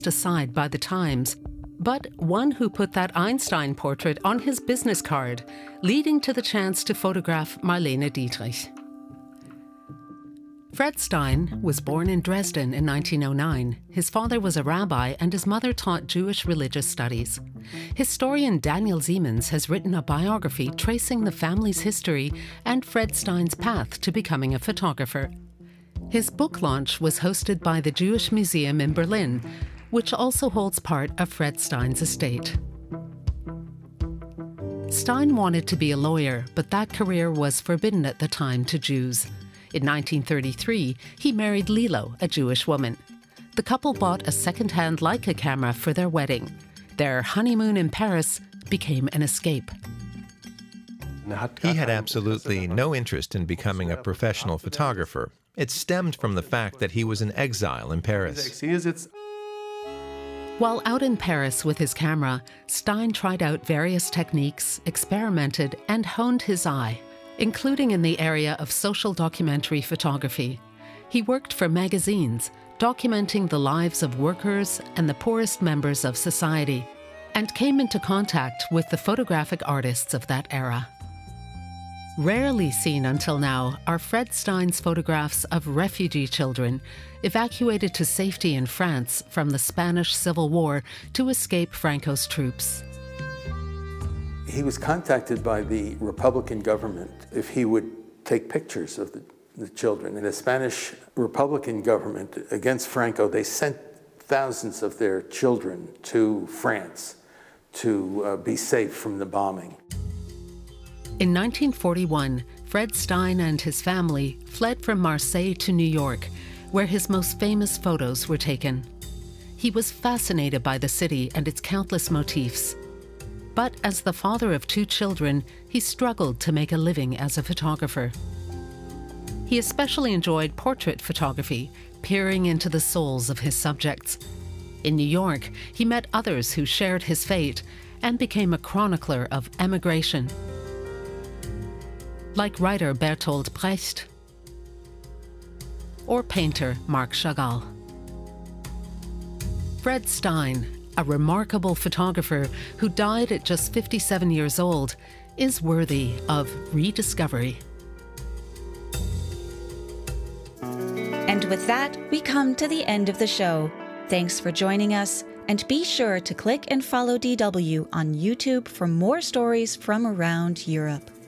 aside by the Times, but one who put that Einstein portrait on his business card, leading to the chance to photograph Marlene Dietrich. Fred Stein was born in Dresden in 1909. His father was a rabbi and his mother taught Jewish religious studies. Historian Daniel Siemens has written a biography tracing the family's history and Fred Stein's path to becoming a photographer. His book launch was hosted by the Jewish Museum in Berlin, which also holds part of Fred Stein's estate. Stein wanted to be a lawyer, but that career was forbidden at the time to Jews. In 1933, he married Lilo, a Jewish woman. The couple bought a second-hand Leica camera for their wedding. Their honeymoon in Paris became an escape. He had absolutely no interest in becoming a professional photographer. It stemmed from the fact that he was in exile in Paris. While out in Paris with his camera, Stein tried out various techniques, experimented, and honed his eye, including in the area of social documentary photography. He worked for magazines, documenting the lives of workers and the poorest members of society, and came into contact with the photographic artists of that era. Rarely seen until now are Fred Stein's photographs of refugee children evacuated to safety in France from the Spanish Civil War to escape Franco's troops. He was contacted by the Republican government if he would take pictures of the children. And the Spanish Republican government, against Franco, they sent thousands of their children to France to be safe from the bombing. In 1941, Fred Stein and his family fled from Marseille to New York, where his most famous photos were taken. He was fascinated by the city and its countless motifs. But as the father of 2 children, he struggled to make a living as a photographer. He especially enjoyed portrait photography, peering into the souls of his subjects. In New York, he met others who shared his fate and became a chronicler of emigration, like writer Bertolt Brecht or painter Marc Chagall. Fred Stein, a remarkable photographer who died at just 57 years old, is worthy of rediscovery. And with that, we come to the end of the show. Thanks for joining us, and be sure to click and follow DW on YouTube for more stories from around Europe.